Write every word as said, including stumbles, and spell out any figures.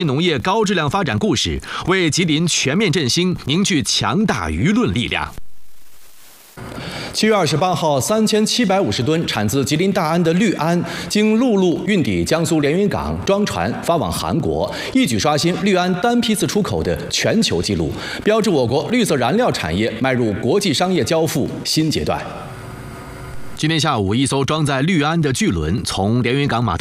农业高质量发展故事，为吉林全面振兴凝聚强大舆论力量。 七月二十八号，三千七百五十吨产自吉林大安的氯胺，经陆路运抵江苏连云港，装船发往韩国，一举刷新氯胺单批次出口的全球纪录，标志我国绿色燃料产业迈入国际商业交付新阶段。 今天下午，一艘装载氯胺的巨轮从连云港码头